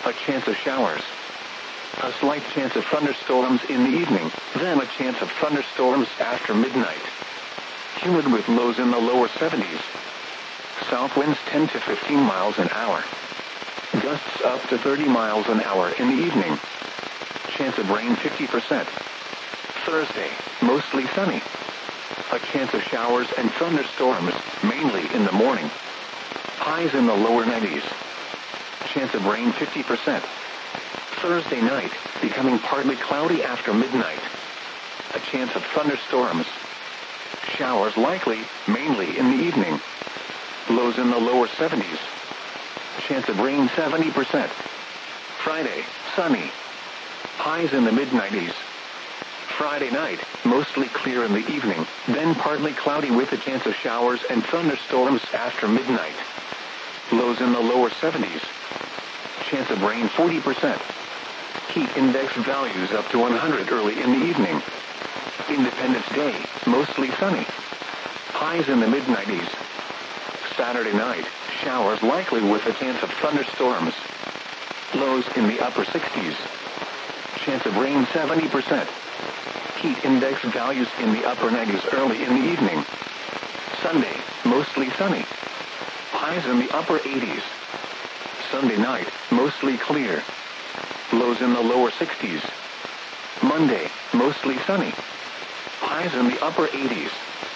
A chance of showers. A slight chance of thunderstorms in the evening, then a chance of thunderstorms after midnight. Humid with lows in the lower 70s. South winds 10 to 15 miles an hour. Gusts up to 30 miles an hour in the evening. Chance of rain 50%. Thursday, mostly sunny. A chance of showers and thunderstorms, mainly in the morning. Highs in the lower 90s. Chance of rain 50%. Thursday night, becoming partly cloudy after midnight. A chance of thunderstorms. Showers likely, mainly in the evening. Lows in the lower 70s. Chance of rain 70%. Friday, sunny. Highs in the mid-90s. Friday night, mostly clear in the evening, then partly cloudy with a chance of showers and thunderstorms after midnight. Lows in the lower 70s. Chance of rain 40%. Heat index values up to 100 early in the evening. Independence Day, mostly sunny. Highs in the mid-90s. Saturday night, showers likely with a chance of thunderstorms. Lows in the upper 60s. Chance of rain 70%. Heat index values in the upper 90s early in the evening. Sunday, mostly sunny. Highs in the upper 80s. Sunday night, mostly clear. Lows in the lower 60s. Monday, mostly sunny. Highs in the upper 80s.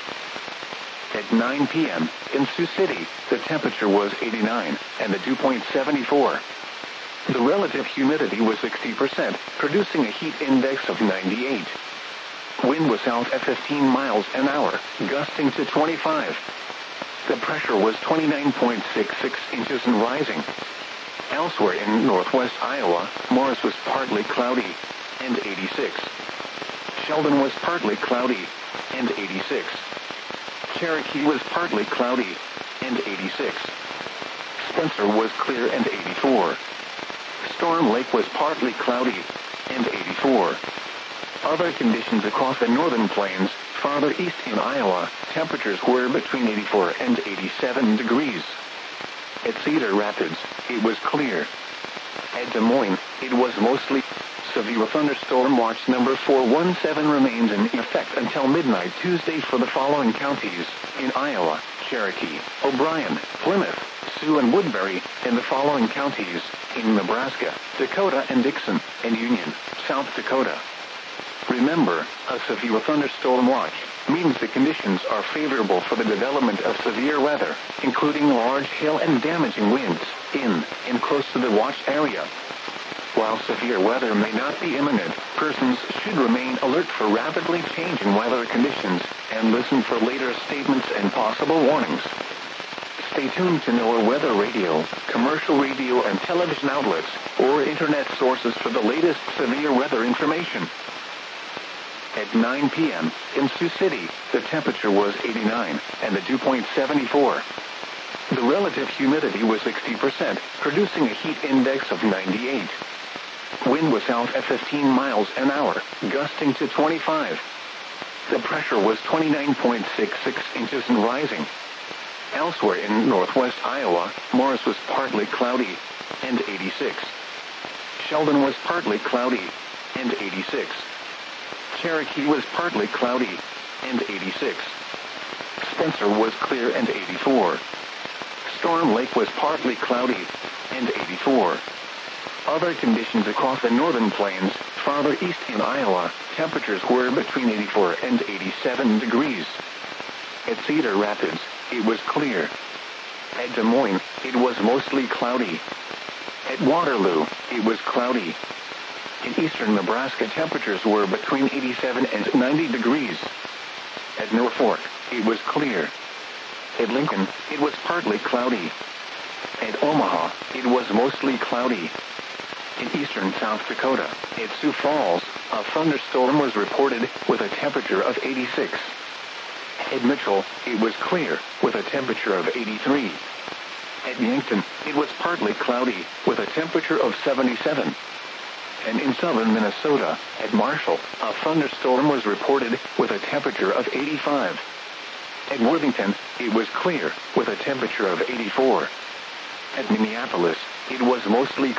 At 9 p.m., in Sioux City, the temperature was 89, and the dew point 74. The relative humidity was 60%, producing a heat index of 98. Wind was south at 15 miles an hour, gusting to 25. The pressure was 29.66 inches and rising. Elsewhere in northwest Iowa, Morris was partly cloudy, and 86. Sheldon was partly cloudy, and 86. Cherokee was partly cloudy, and 86. Spencer was clear and 84. Storm Lake was partly cloudy, and 84. Other conditions across the northern plains, farther east in Iowa, temperatures were between 84 and 87 degrees. At Cedar Rapids, it was clear. At Des Moines, it was mostly. Severe thunderstorm watch number 417 remains in effect until midnight Tuesday for the following counties in Iowa: Cherokee, O'Brien, Plymouth, Sioux and Woodbury, and the following counties in Nebraska, Dakota and Dixon, and Union, South Dakota. Remember, a severe thunderstorm watch means the conditions are favorable for the development of severe weather, including large hail and damaging winds, in and close to the watch area. While severe weather may not be imminent, persons should remain alert for rapidly changing weather conditions and listen for later statements and possible warnings. Stay tuned to NOAA Weather Radio, commercial radio and television outlets, or internet sources for the latest severe weather information. At 9 p.m., in Sioux City, the temperature was 89, and the dew point 74. The relative humidity was 60%, producing a heat index of 98. Wind was south at 15 miles an hour, gusting to 25. The pressure was 29.66 inches and rising. Elsewhere in northwest Iowa, Morris was partly cloudy, and 86. Sheldon was partly cloudy, and 86. Cherokee was partly cloudy, and 86. Spencer was clear and 84. Storm Lake was partly cloudy, and 84. Other conditions across the northern plains, farther east in Iowa, temperatures were between 84 and 87 degrees. At Cedar Rapids, it was clear. At Des Moines, it was mostly cloudy. At Waterloo, it was cloudy. In eastern Nebraska, temperatures were between 87 and 90 degrees. At Norfolk, it was clear. At Lincoln, it was partly cloudy. At Omaha, it was mostly cloudy. In eastern South Dakota, at Sioux Falls, a thunderstorm was reported with a temperature of 86. At Mitchell, it was clear, with a temperature of 83. At Yankton, it was partly cloudy, with a temperature of 77. And in southern Minnesota, at Marshall, a thunderstorm was reported with a temperature of 85. At Worthington, it was clear, with a temperature of 84. At Minneapolis, it was mostly